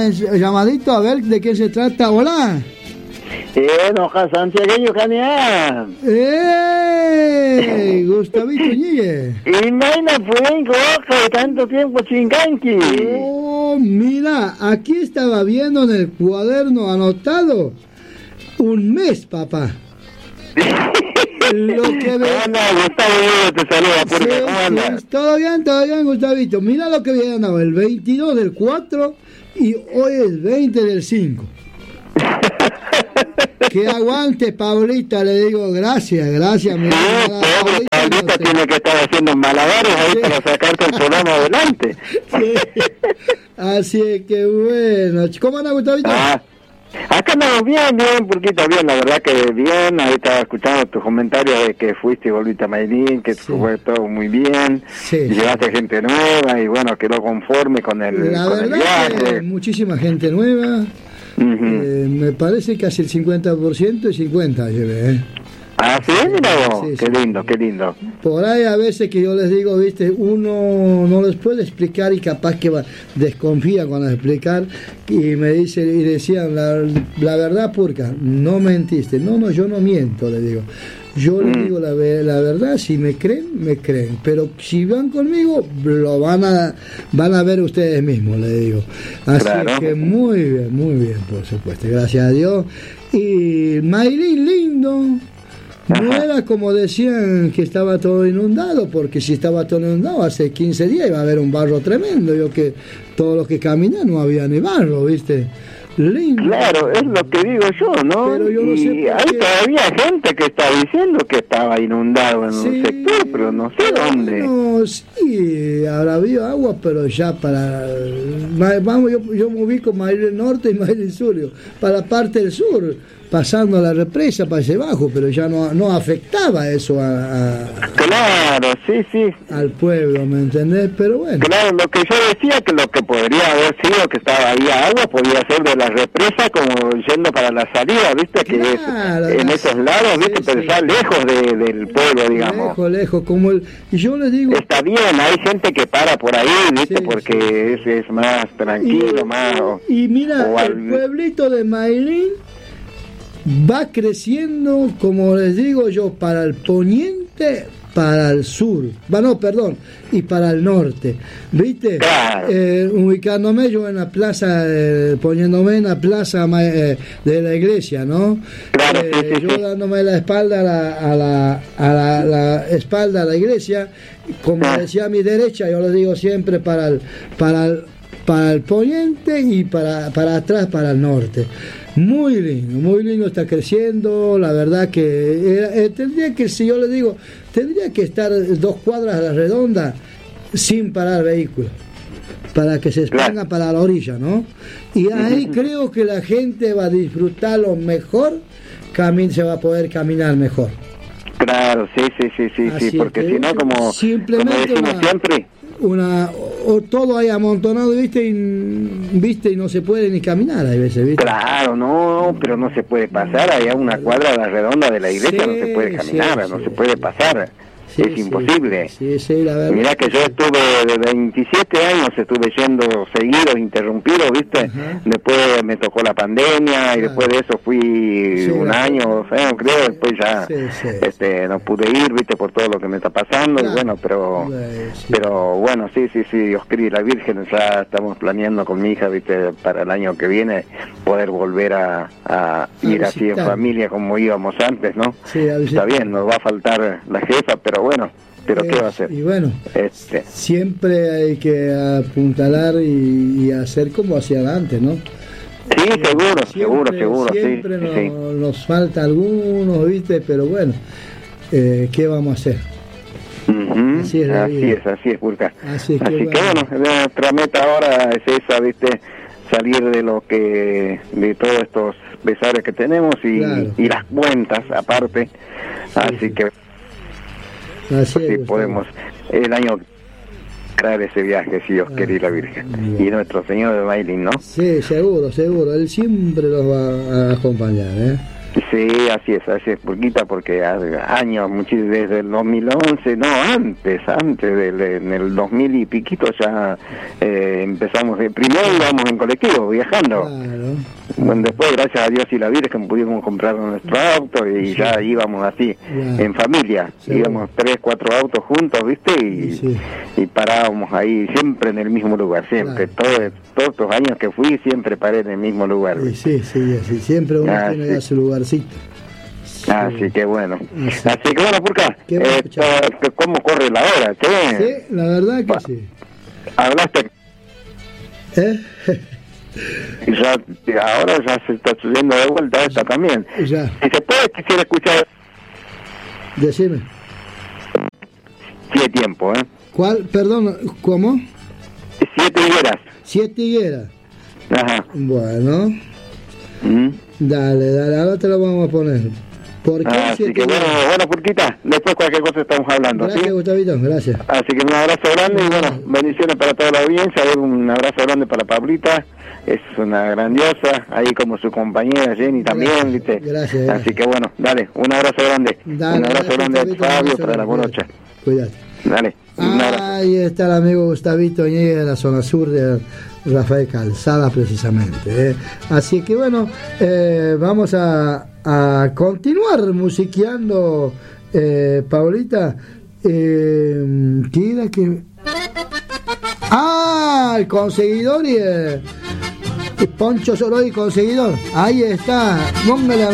una llamadito a ver de qué se trata. Hola. Hoja santiagueño, Jania. Gustavito Ñille. Y Maina Fuenco, hoja de tanto tiempo chinganqui. Oh, mira, aquí estaba viendo en el cuaderno anotado un mes, papá. Lo que ¿Cómo andas, Gustavo? Te saluda, porque ¿cómo andas? Sí, todo bien, Gustavito. Mira lo que había andado, el 22 del 4 y hoy es 20 del 5. Que aguante, Paulita, le digo, gracias, mi Paulita tiene que estar haciendo malabares ahí para sacarte el programa adelante. Sí. Así es que bueno. ¿Cómo anda, Gustavito? Acá andamos bien, Purquita, bien, la verdad que bien. Ahí estaba escuchando tus comentarios de que fuiste y volviste a Maylin, que fue todo muy bien, y llevaste gente nueva y bueno, quedó conforme con el viaje. La verdad, muchísima gente nueva. Me parece casi el 50% y 50% llevé, Ah, sí, mira vos, sí, qué lindo. Por ahí a veces que yo les digo, viste, uno no les puede explicar y capaz que desconfía cuando explicar y me dice, y decían, la verdad, Purca, no mentiste. No, yo no miento, le digo. Yo les digo la verdad, si me creen, pero si van conmigo, lo van a ver ustedes mismos, le digo. Así que muy bien, por supuesto, gracias a Dios. Y Maylin lindo. No era como decían que estaba todo inundado, porque si estaba todo inundado hace 15 días iba a haber un barro tremendo. Yo que todos los que caminan no había ni barro, ¿viste? Lindo. Claro, es lo que digo yo, ¿no? Pero yo no sé y hay todavía gente que está diciendo que estaba inundado en un sector, pero no sé dónde. No, sí, ahora había agua, pero ya para... Vamos, yo me ubico Maylin Norte y Maylin Sur, para la parte del sur, pasando la represa para ese bajo, pero ya no afectaba eso Claro, sí. al pueblo, ¿me entendés? Pero bueno. Claro, lo que yo decía, que lo que podría haber sido que había agua, podía ser de la represa como yendo para la salida, ¿viste? Claro, que en esos lados, ¿viste? Pero está lejos del pueblo, digamos. Lejos, como y yo les digo... Está bien, hay gente que para por ahí, ¿viste? Porque es más tranquilo, más... Y mira, el pueblito de Maylin va creciendo, como les digo yo, para el poniente, para el sur, y para el norte, ¿viste? Claro. Ubicándome yo en la plaza, poniéndome en la plaza de la iglesia, ¿no? Claro, yo dándome la espalda a la espalda a la iglesia, como decía a mi derecha, yo lo digo siempre para el poniente y para atrás, para el norte. Muy lindo, está creciendo, la verdad que tendría que, si yo le digo, tendría que estar 2 cuadras a la redonda sin parar vehículos, para que se exponga para la orilla, ¿no? Y ahí creo que la gente va a disfrutarlo mejor, se va a poder caminar mejor. Claro, sí, porque si no, como decimos siempre... o todo ahí amontonado, viste y no se puede ni caminar a veces, ¿viste? Claro, pero no se puede pasar, hay una cuadra a la redonda de la iglesia, no se puede caminar, no se puede pasar. Es imposible. La verdad. Mirá que yo estuve de 27 años, estuve yendo seguido, interrumpido, ¿viste? Después me tocó la pandemia y después de eso fui un año, 2 años creo, después ya no pude ir, ¿viste? Por todo lo que me está pasando, y bueno, pero bueno, sí, Dios querido, la Virgen, ya estamos planeando con mi hija, ¿viste? Para el año que viene poder volver a ir así en familia como íbamos antes, ¿no? Está bien, nos va a faltar la jefa, pero bueno, ¿qué va a hacer? Y bueno, siempre hay que apuntalar y hacer como hacia adelante, ¿no? Sí, seguro. Siempre nos falta algunos, ¿viste? Pero bueno, ¿qué vamos a hacer? Así es, Purca. Así que bueno, nuestra meta ahora es esa, ¿viste? Salir de todos estos pesares que tenemos y las cuentas aparte. Así que podemos el año crear ese viaje, si Dios quiere, y la Virgen y nuestro Señor de Maylin, ¿no? Sí, seguro, Él siempre nos va a acompañar, Sí, así es, Purquita, porque hace años, desde el 2011, no, antes en el 2000 y piquito ya empezamos, primero íbamos en colectivo, viajando. Claro. Bueno, después, gracias a Dios y la Virgen, pudimos comprar nuestro auto y sí, ya íbamos así, en familia, sí, íbamos 3, 4 autos juntos, ¿viste? Y parábamos ahí, siempre en el mismo lugar, siempre, claro. Todos estos años que fui, siempre paré en el mismo lugar. Sí, siempre uno tiene ya su lugarcito. Sí. Así que bueno. Así que bueno, Purca, ¿cómo corre la hora, che? Sí, la verdad que sí. Hablaste. Ahora ya se está subiendo de vuelta esta también. Ya. Si se puede, quisiera escuchar. Decime. Tiene tiempo, ¿Cuál? Perdón, ¿cómo? 7 higueras. 7 higueras. Ajá. Bueno. Dale, ahora te lo vamos a poner. ¿Por qué? Así que bueno, Purquita, después cualquier cosa estamos hablando. Gracias, ¿sí? Gustavito, gracias. Así que un abrazo grande y bueno, bendiciones para toda la audiencia, un abrazo grande para Pablita, es una grandiosa, ahí como su compañera Jenny también, ¿viste? Gracias. Así que bueno, dale, un abrazo grande. Dale, un abrazo grande a Fabio, para la buena noche. Cuídate. Dale. Ahí está el amigo Gustavito Ñegue de la zona sur de Rafael Calzada precisamente. Así que bueno, vamos a continuar musiqueando, Paulita. ¿Qué que? El conseguidor y Poncho Soroy, conseguidor. Ahí está. Póngale